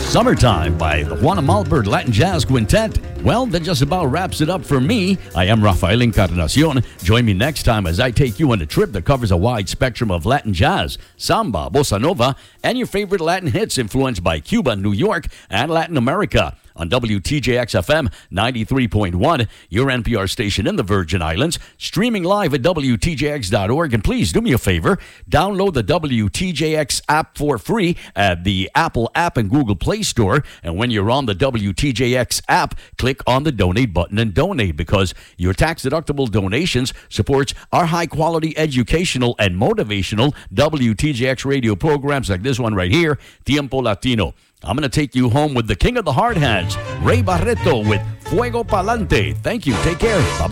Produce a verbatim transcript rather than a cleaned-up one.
Summertime by the Juan Amalbert Latin Jazz Quintet. Well, that just about wraps it up for me. I am Rafael Encarnacion. Join me next time as I take you on a trip that covers a wide spectrum of Latin jazz, samba, bossa nova, and your favorite Latin hits influenced by Cuba, New York, and Latin America. On W T J X F M ninety-three point one, your N P R station in the Virgin Islands, streaming live at W T J X dot org. And please do me a favor, download the W T J X app for free at the Apple app and Google Play Store. And when you're on the W T J X app, click on the donate button and donate, because your tax-deductible donations supports our high-quality educational and motivational W T J X radio programs like this one right here, Tiempo Latino. I'm going to take you home with the king of the hard hats, Ray Barreto, with Fuego Pa'lante. Thank you. Take care. Bye-bye.